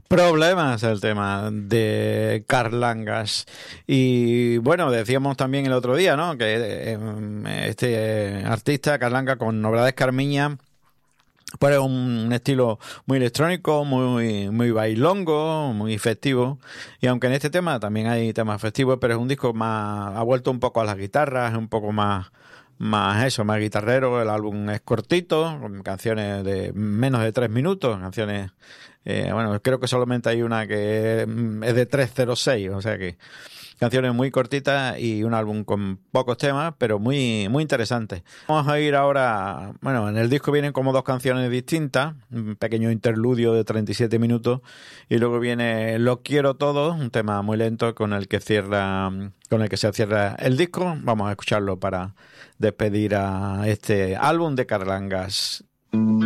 Problemas, el tema de Carlangas. Y bueno, decíamos también el otro día, ¿no? Que este artista, Carlanga, con Novedades Carmiña, pues es un estilo muy electrónico, muy bailongo, muy festivo. Y aunque en este tema también hay temas festivos, pero es un disco más, ha vuelto un poco a las guitarras, es un poco más guitarrero. El álbum es cortito, con canciones de menos de 3 minutos, canciones, bueno, creo que solamente hay una que es de 3:06, o sea que canciones muy cortitas y un álbum con pocos temas, pero muy interesante. Vamos a ir ahora, bueno, en el disco vienen como dos canciones distintas, un pequeño interludio de 37 minutos, y luego viene Lo quiero todo, un tema muy lento con el que se cierra el disco. Vamos a escucharlo para despedir a este álbum de Carlangas.